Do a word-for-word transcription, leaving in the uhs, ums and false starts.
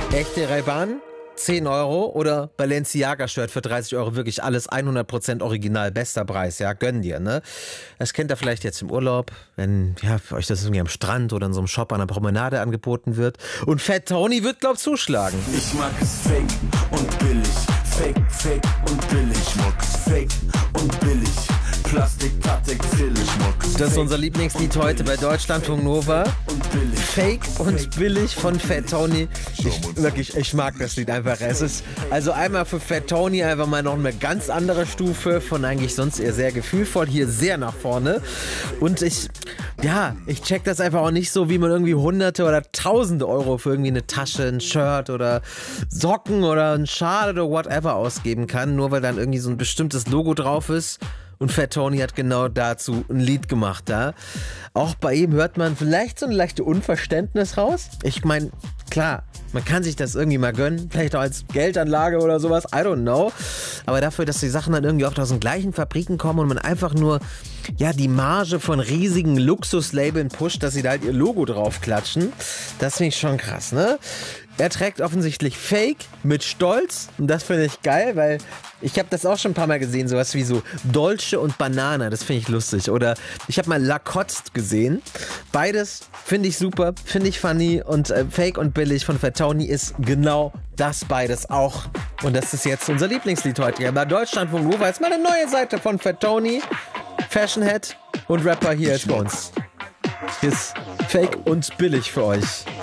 Echte Ray-Ban, zehn Euro oder Balenciaga-Shirt für dreißig Euro, wirklich alles hundert Prozent original, bester Preis, ja, gönn dir, ne? Das kennt ihr vielleicht jetzt im Urlaub, wenn ja, euch das irgendwie am Strand oder in so einem Shop an der Promenade angeboten wird. Und Fat Tony wird, glaub, zuschlagen. Ich mag es fake und billig, fake, fake und billig, ich mag es fake und billig, Plastik, Patek, Phil, ich mag es. Das ist unser Lieblingslied heute bei Deutschlandfunk Nova. Fake und billig von Fat Tony. Ich, wirklich, ich mag das Lied einfach. Es ist also einmal für Fat Tony einfach mal noch eine ganz andere Stufe von eigentlich sonst eher sehr gefühlvoll. Hier sehr nach vorne. Und ich, ja, ich check das einfach auch nicht so, wie man irgendwie Hunderte oder Tausende Euro für irgendwie eine Tasche, ein Shirt oder Socken oder ein Schal oder whatever ausgeben kann, nur weil dann irgendwie so ein bestimmtes Logo drauf ist. Und Fat Tony hat genau dazu ein Lied gemacht, da. Auch bei ihm hört man vielleicht so ein leichtes Unverständnis raus. Ich meine, klar, man kann sich das irgendwie mal gönnen, vielleicht auch als Geldanlage oder sowas, I don't know. Aber dafür, dass die Sachen dann irgendwie oft aus den gleichen Fabriken kommen und man einfach nur, ja, die Marge von riesigen Luxuslabeln pusht, dass sie da halt ihr Logo drauf klatschen, das finde ich schon krass, ne? Er trägt offensichtlich Fake mit Stolz und das finde ich geil, weil ich habe das auch schon ein paar Mal gesehen, sowas wie so Dolce und Banana, das finde ich lustig. Oder ich habe mal Lacoste gesehen. Beides finde ich super, finde ich funny und äh, Fake und billig von Fat Tony ist genau das beides auch. Und das ist jetzt unser Lieblingslied heute. Ja, bei Deutschlandfunk Nova ist mal eine neue Seite von Fat Tony, Fashionhead und Rapper hier ist bei uns. Ist Fake und billig für euch.